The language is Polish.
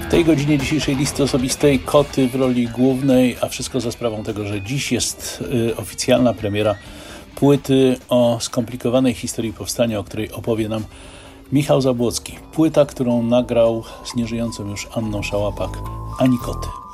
W tej godzinie dzisiejszej listy osobistej koty w roli głównej, a wszystko za sprawą tego, że dziś jest oficjalna premiera płyty o skomplikowanej historii powstania, o której opowie nam Michał Zabłocki. Płyta, którą nagrał z nieżyjącą już Anną Szałapak, Ani koty.